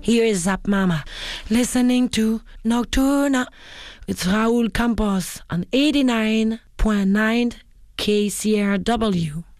Here is Zap Mama, listening to Nocturna. It's Raul Campos on 89.9 KCRW.